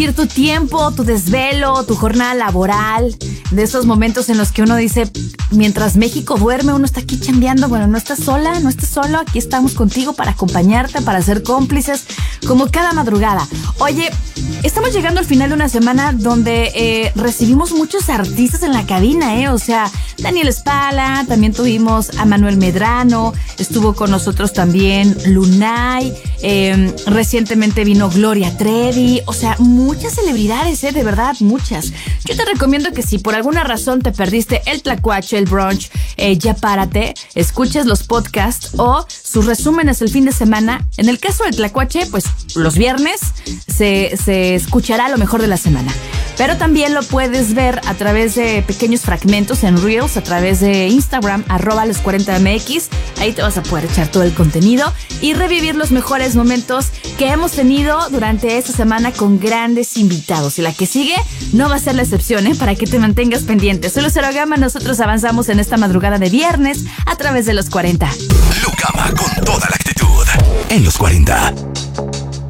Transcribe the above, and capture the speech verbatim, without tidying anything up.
tu tiempo, tu desvelo, tu jornada laboral, de esos momentos en los que uno dice, mientras México duerme, uno está aquí chambeando. Bueno, no estás sola, no estás solo, aquí estamos contigo para acompañarte, para ser cómplices, como cada madrugada. Oye, estamos llegando al final de una semana donde eh, recibimos muchos artistas en la cabina, ¿eh? O sea, Daniel Espala, también tuvimos a Manuel Medrano, estuvo con nosotros también Lunay, eh, recientemente vino Gloria Trevi, o sea, muchas celebridades, ¿eh? De verdad, muchas. Yo te recomiendo que si por alguna razón te perdiste el tlacuache, el brunch, eh, ya párate, escuches los podcasts o sus resúmenes el fin de semana. En el caso del tlacuache, pues los viernes se, se escuchará lo mejor de la semana. Pero también lo puedes ver a través de pequeños fragmentos en Reels, a través de Instagram, arroba los cuarenta M X. Ahí te vas a poder echar todo el contenido y revivir los mejores momentos que hemos tenido durante esta semana con grandes invitados. Y la que sigue no va a ser la excepción, ¿eh? Para que te mantengas pendiente. Soy Lucero Gama, nosotros avanzamos en esta madrugada de viernes a través de los cuarenta. Lucama con toda la actitud en los cuarenta.